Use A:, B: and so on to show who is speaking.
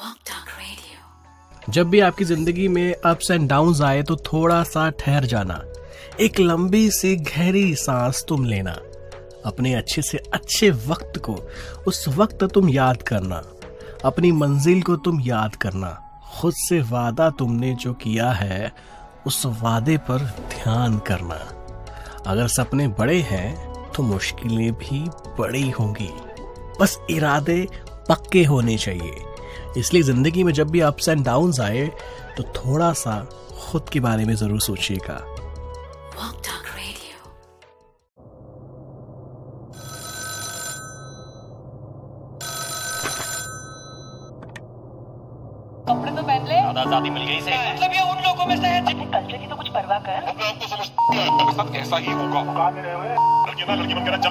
A: जब भी आपकी जिंदगी में अप्स एंड डाउन्स आए तो थोड़ा सा ठहर जाना, एक लंबी सी गहरी सांस तुम लेना, अपने अच्छे से अच्छे वक्त को उस वक्त तुम याद करना, अपनी मंजिल को तुम याद करना, खुद से वादा तुमने जो किया है उस वादे पर ध्यान करना। अगर सपने बड़े हैं तो मुश्किलें भी बड़ी होंगी, बस इरादे पक्के होने चाहिए। इसलिए जिंदगी में जब भी अप्स एंड डाउन्स आए तो थोड़ा सा खुद के बारे में जरूर सोचिएगा।
B: कपड़े तो पहन ले।
C: आजादी मिल गई से
B: मतलब ये उन लोगों में से है जिन्हें कल्चर की तो कुछ परवाह कर।
C: ऐसा ही होगा। लड़की बन के ना